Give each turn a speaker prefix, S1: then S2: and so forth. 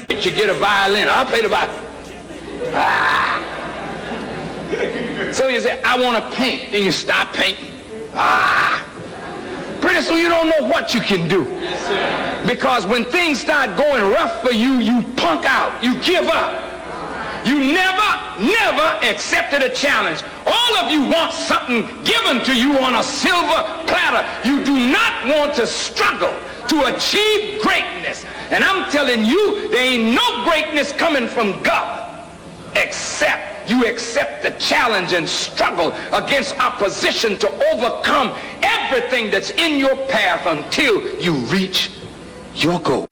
S1: You get a violin. I'll play the violin. Ah. So you say, I want to paint. Then you stop painting. Ah. Pretty soon you don't know what you can do.
S2: Yes, sir.
S1: Because when things start going rough for you, you punk out. You give up. You never accepted a challenge. All of you want something given to you on a silver platter. You do not want to struggle to achieve greatness. And I'm telling you, there ain't no greatness coming from God except you accept the challenge and struggle against opposition to overcome everything that's in your path until you reach your goal.